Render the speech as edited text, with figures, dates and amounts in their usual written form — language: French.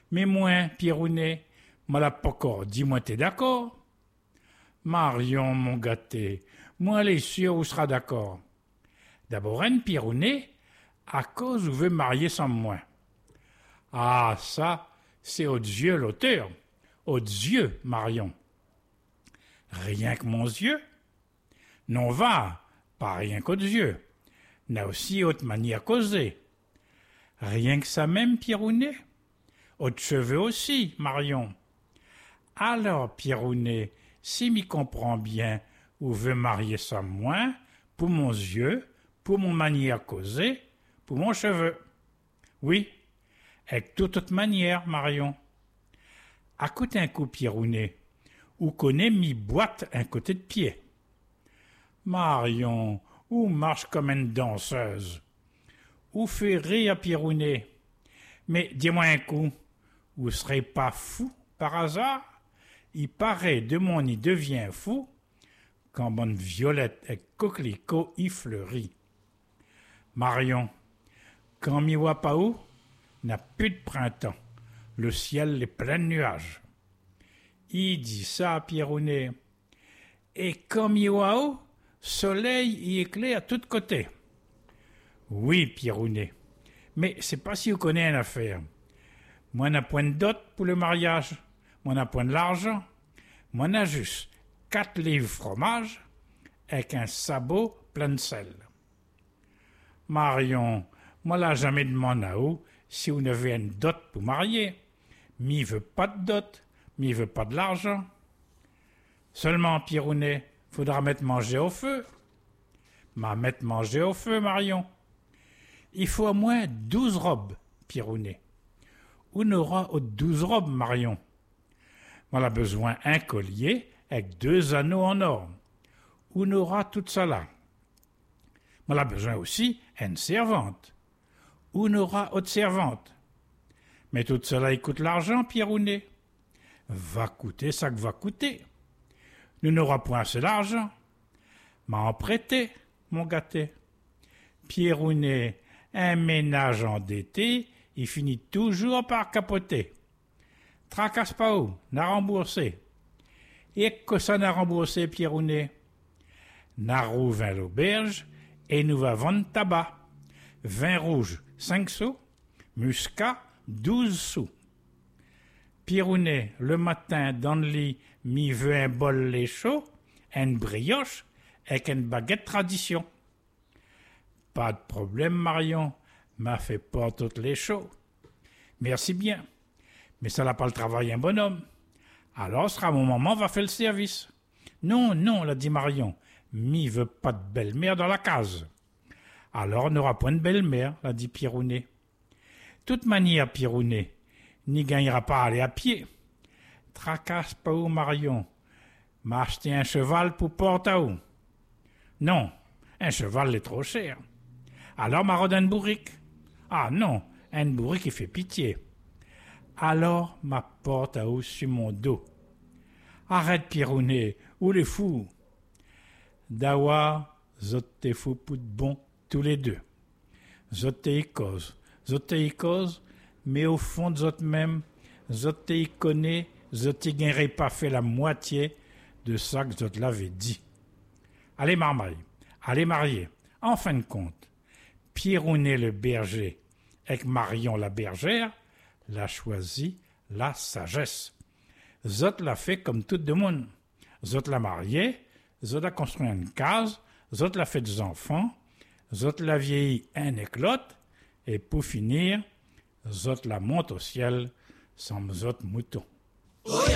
Mais moi, Pierrounet, moi la pas encore, dis-moi t'es d'accord? Marion, mon gâté, moi les sûr où sera d'accord. D'abord, un Pierrounet, à cause où veut marier sans moi. Ah, ça, c'est aux yeux l'auteur. Aux yeux, Marion. Rien que mon yeux? Non va, pas rien qu'aux yeux. N'a aussi autre manière causer. Rien que ça même, Pierrounet? Autres cheveux aussi, Marion. Alors, Pierrounet, si m'y comprend bien, ou veut marier sans moi, pour mon yeux, pour mon manière causer, pour mon cheveu. Oui, avec toute autre manière, Marion. À côté un coup, Pierrounet, ou connaît mi boîte un côté de pied. Marion, ou marche comme une danseuse, ou fait rire Pierrounet. Mais dis-moi un coup, vous serez pas fou par hasard? Il paraît de mon y devient fou quand bonne violette et coquelicot y fleurit. Marion, quand mi voit pas où, n'a plus de printemps, le ciel est plein de nuages. Il dit ça à Pierrounet. Et quand mi voit où, soleil y éclaire à tous côtés. Oui, Pierrounet, mais c'est pas si vous connaissez une affaire. Moi n'a point de dot pour le mariage, moi n'a point de l'argent, moi n'a juste 4 livres fromage avec un sabot plein de sel. Marion, moi l'a jamais demandé à vous si vous n'avez une dot pour marier. Mi veut pas de dot, mi veut pas de l'argent. Seulement, Pierrounet, faudra mettre manger au feu. Ma mettre manger au feu, Marion. Il faut au moins 12 robes, Pierrounet. On aura 12 robes, Marion. On a besoin d'un collier avec 2 anneaux en or. On aura tout ça là. On a besoin aussi d'une servante. On aura autre servante. Mais tout cela, il coûte l'argent, Pierrounet. Va coûter ça que va coûter. Nous n'aurons point assez d'argent. M'en prêter, mon gâté. Pierrounet, un ménage endetté, il finit toujours par capoter. Tracasse pas où, n'a remboursé. Et que ça n'a remboursé, Pierrounet? N'a rouvert l'auberge et nous va vendre tabac. Vin rouge, 5 sous. Muscat, 12 sous. Pierrounet, le matin, dans le lit, m'y veut un bol lait chaud, une brioche, avec une baguette tradition. Pas de problème, Marion, m'a fait pas toutes les chauds. Merci bien, mais ça n'a pas le travail un bonhomme. Alors sera mon maman va faire le service. Non, non, l'a dit Marion, m'y veut pas de belle-mère dans la case. Alors on n'aura point de belle-mère, l'a dit Pierrounet. Toute manière, Pierrounet, n'y gagnera pas à aller à pied. Tracasse pas où, Marion. M'a acheté un cheval pour porter à où? Non, un cheval est trop cher. Alors m'a rodé un bourrique. Ah non, un bourrique qui fait pitié. Alors m'a porte à où sur mon dos. Arrête, Pierrounet, où les fous? Dawa, zot te fou pour de bon, tous les deux. Zot te y cause, mais au fond de zot même, zot te y connaît, zot te gagnerait pas fait la moitié de ça que zot l'avait dit. Allez, marmaille, allez marier. En fin de compte, Pierrounet le berger avec Marion la bergère l'a choisi la sagesse. Zot l'a fait comme tout le monde. Zot l'a marié, zot a construit une case, zot l'a fait des enfants, zot l'a vieilli un éclote, et pour finir, zot la monte au ciel sans zot mouton.